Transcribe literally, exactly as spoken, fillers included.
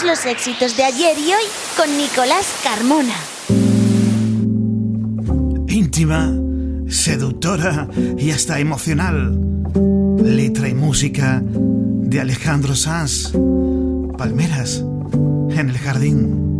todos los éxitos de ayer y hoy con Nicolás Carmona. Íntima, seductora y hasta emocional. Letra y música de Alejandro Sanz. Palmeras en el jardín.